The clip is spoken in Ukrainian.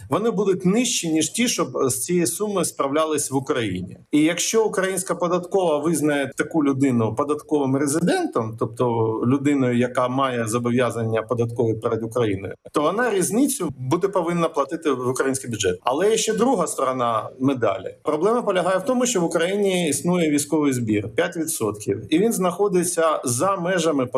вони будуть нижчі, ніж ті, щоб з цієї суми справлялись в Україні. І якщо українська податкова визнає таку людину податковим резидентом, тобто людиною, яка має зобов'язання податкові перед Україною, то вона різницю буде повинна платити в український бюджет. Але є ще друга сторона медалі. Проблема полягає в тому, що в Україні існує військовий збір 5%, і він знаходиться за межами